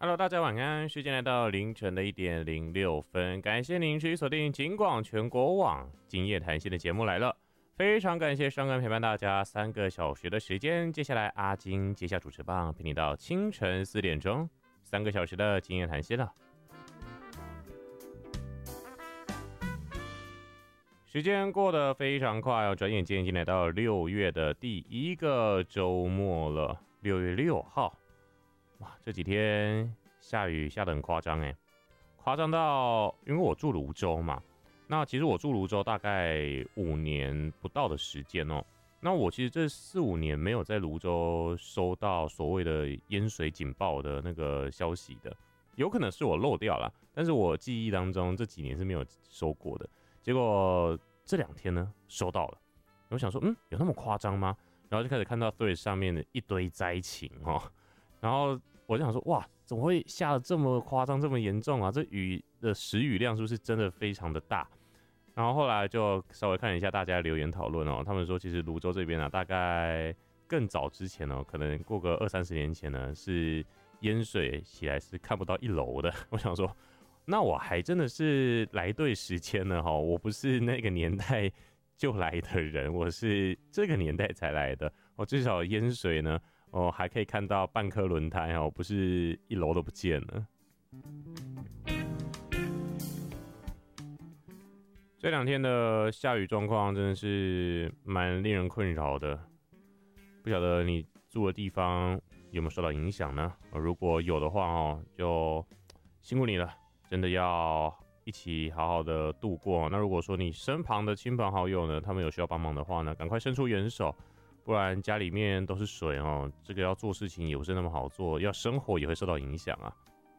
Hello， 大家晚安，时间来到凌晨的1:06，感谢您持续锁定警广全国网今夜谈心的节目来了，非常感谢上官陪伴大家3个小时的时间，接下来阿金接下主持棒，陪你到清晨4点钟，3个小时的今夜谈心了。时间过得非常快哦，转眼间已经来到6月的第1个周末了，6月6号。哇，这几天下雨下得很夸张哎，夸张到因为我住泸州嘛，那其实我住泸州大概5年不到的时间哦。那我其实这4、5年没有在泸州收到所谓的淹水警报的那个消息的，有可能是我漏掉了，但是我记忆当中这几年是没有收过的。结果这2天呢收到了，我想说有那么夸张吗？然后就开始看到 Threads 上面的一堆灾情哦。然后我就想说，哇，怎么会下得这么夸张、这么严重啊？这雨的时雨量是不是真的非常的大？然后后来就稍微看了一下大家留言讨论哦，他们说其实泸州这边啊，大概更早之前哦，可能过个20-30年前呢，是淹水起来是看不到1楼的。我想说，那我还真的是来对时间了哈，我不是那个年代就来的人，我是这个年代才来的。我至少淹水呢。还可以看到半颗轮胎哦，不是1楼都不见了。这2天的下雨状况真的是蛮令人困扰的，不晓得你住的地方有没有受到影响呢？如果有的话哦，就辛苦你了，真的要一起好好的度过。那如果说你身旁的亲朋好友呢，他们有需要帮忙的话呢，赶快伸出援手。不然家里面都是水哦，这个要做事情也不是那么好做，要生活也会受到影响啊。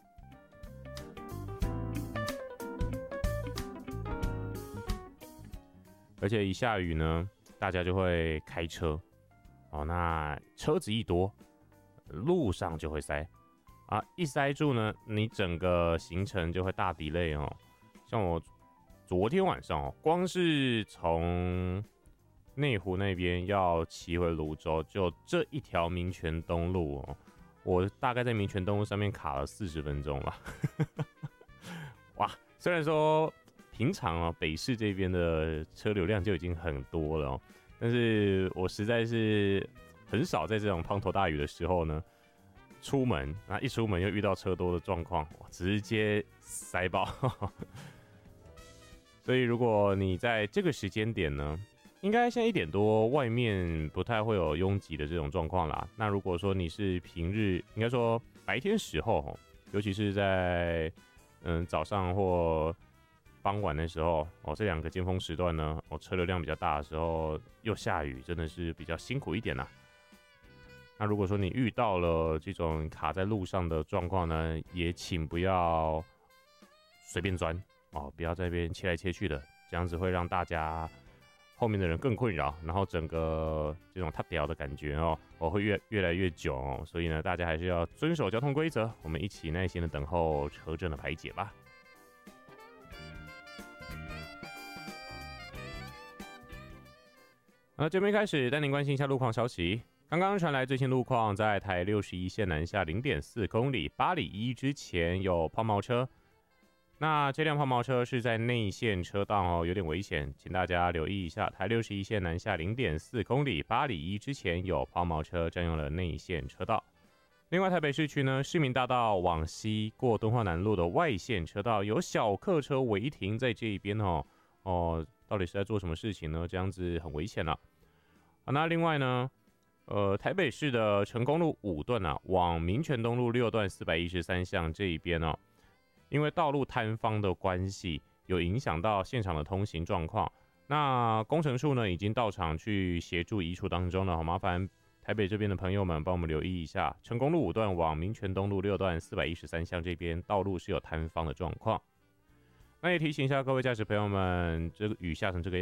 而且一下雨呢，大家就会开车哦，那车子一多，路上就会塞啊，一塞住呢，你整个行程就会大 delay 哦。像我昨天晚上哦，光是从内湖那边要骑回泸州，就这一条民权东路哦，我大概在民权东路上面卡了40分钟吧。哇，虽然说平常哦北市这边的车流量就已经很多了哦，但是我实在是很少在这种滂沱大雨的时候呢出门，那一出门又遇到车多的状况，直接塞爆。所以如果你在这个时间点呢，应该现在1点多，外面不太会有拥挤的这种状况啦。那如果说你是平日，应该说白天时候，尤其是在早上或傍晚的时候哦，这2个尖峰时段呢，车流量比较大的时候又下雨，真的是比较辛苦一点啦。那如果说你遇到了这种卡在路上的状况呢，也请不要随便钻哦，不要在那边切来切去的，这样子会让大家后面的人更困扰，然后整个这种踏掉的感觉哦，会越来越久哦，所以呢，大家还是要遵守交通规则，我们一起耐心的等候车阵的排解吧。这边开始带您关心一下路况消息。刚刚传来最新路况，在台61线南下0.4公里8里1之前有抛锚车。那这辆抛锚车是在内线车道哦，有点危险，请大家留意一下。台61线南下0.4公里8里1之前有抛锚车占用了内线车道。另外，台北市区呢，市民大道往西过敦化南路的外线车道有小客车违停在这一边哦，到底是在做什么事情呢？这样子很危险了。那另外呢，台北市的成功路5段啊，往民权东路6段413巷这一边哦。因为道路坍方的关系，有影响到现场的通行状况。那工程处呢已经到场去协助移除当中了，好麻烦台北这边的朋友们帮我们留意一下，成功路5段往民权东路6段413巷这边道路是有坍方的状况。那也提醒一下各位驾驶朋友们，这个雨下成这个